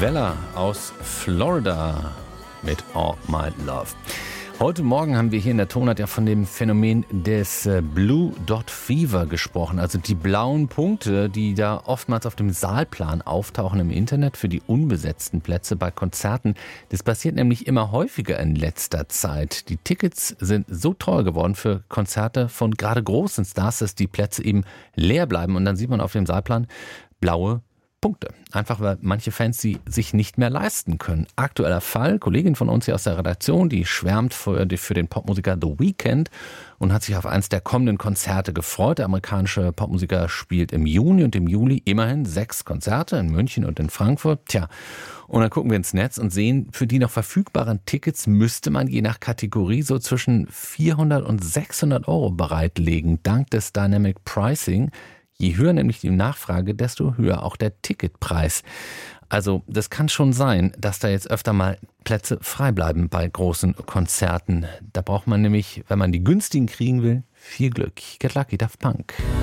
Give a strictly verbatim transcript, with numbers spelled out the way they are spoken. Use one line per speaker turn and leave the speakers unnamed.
Weller aus Florida mit All My Love. Heute Morgen haben wir hier in der Tonart ja von dem Phänomen des Blue Dot Fever gesprochen, also die blauen Punkte, die da oftmals auf dem Saalplan auftauchen im Internet für die unbesetzten Plätze bei Konzerten. Das passiert nämlich immer häufiger in letzter Zeit. Die Tickets sind so teuer geworden für Konzerte von gerade großen Stars, dass die Plätze eben leer bleiben und dann sieht man auf dem Saalplan blaue Punkte. Einfach weil manche Fans sie sich nicht mehr leisten können. Aktueller Fall, Kollegin von uns hier aus der Redaktion, die schwärmt für, für den Popmusiker The Weeknd und hat sich auf eins der kommenden Konzerte gefreut. Der amerikanische Popmusiker spielt im Juni und im Juli immerhin sechs Konzerte in München und in Frankfurt. Tja, und dann gucken wir ins Netz und sehen, für die noch verfügbaren Tickets müsste man je nach Kategorie so zwischen vierhundert und sechshundert Euro bereitlegen, dank des Dynamic Pricing. Je höher nämlich die Nachfrage, desto höher auch der Ticketpreis. Also das kann schon sein, dass da jetzt öfter mal Plätze frei bleiben bei großen Konzerten. Da braucht man nämlich, wenn man die günstigen kriegen will, viel Glück. Get Lucky, Daft Punk.